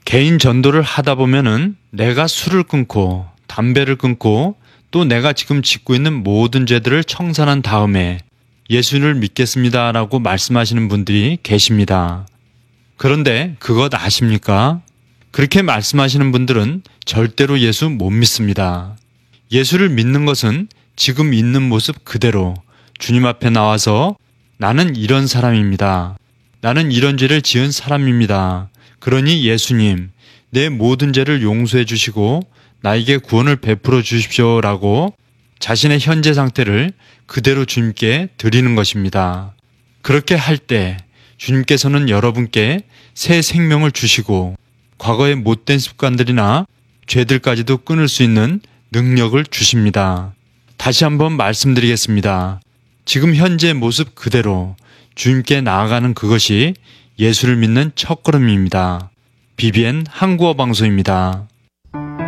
개인 전도를 하다 보면은 내가 술을 끊고 담배를 끊고 또 내가 지금 짓고 있는 모든 죄들을 청산한 다음에 예수를 믿겠습니다라고 말씀하시는 분들이 계십니다. 그런데 그것 아십니까? 그렇게 말씀하시는 분들은 절대로 예수 못 믿습니다. 예수를 믿는 것은 지금 있는 모습 그대로 주님 앞에 나와서 나는 이런 사람입니다. 나는 이런 죄를 지은 사람입니다. 그러니 예수님, 내 모든 죄를 용서해 주시고 나에게 구원을 베풀어 주십시오라고 자신의 현재 상태를 그대로 주님께 드리는 것입니다. 그렇게 할 때 주님께서는 여러분께 새 생명을 주시고 과거의 못된 습관들이나 죄들까지도 끊을 수 있는 능력을 주십니다. 다시 한번 말씀드리겠습니다. 지금 현재 모습 그대로 주님께 나아가는 그것이 예수를 믿는 첫걸음입니다. BBN 한국어 방송입니다.